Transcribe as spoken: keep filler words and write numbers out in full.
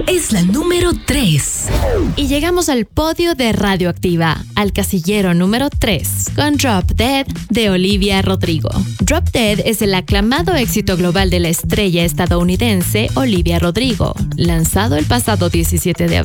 Es la número tres. Y llegamos al podio de Radioactiva, al casillero número tres, con Drop Dead de Olivia Rodrigo. Drop Dead es el aclamado éxito global de la estrella estadounidense Olivia Rodrigo, lanzado el pasado diecisiete de abril.